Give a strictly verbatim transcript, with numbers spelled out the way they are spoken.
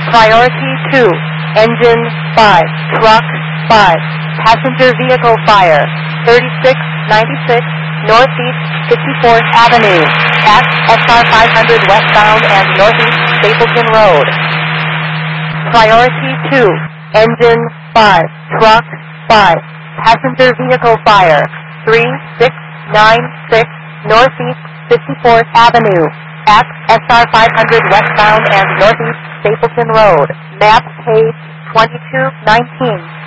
Priority two, engine five, truck five, passenger vehicle fire, thirty-six ninety-six Northeast fifty-fourth Avenue, at S R five hundred westbound and Northeast Stapleton Road. Priority two, engine five, truck five, passenger vehicle fire, three six nine six Northeast fifty-fourth Avenue, at S R five hundred westbound and Northeast Stapleton Road. Map page twenty-two nineteen.